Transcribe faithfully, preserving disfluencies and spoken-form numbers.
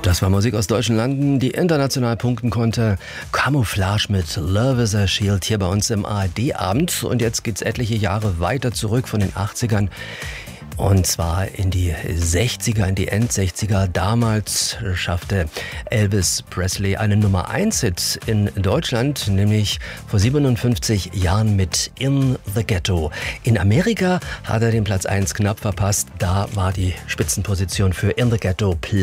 Das war Musik aus deutschen Landen, die international punkten konnte. Camouflage mit Love is a Shield hier bei uns im A R D-Abend. Und jetzt geht's etliche Jahre weiter zurück von den achtzigern. Und zwar in die sechziger, in die End-sechziger. Damals schaffte Elvis Presley einen Nummer eins Hit in Deutschland, nämlich vor siebenundfünfzig Jahren mit In the Ghetto. In Amerika hat er den Platz eins knapp verpasst. Da war die Spitzenposition für In the Ghetto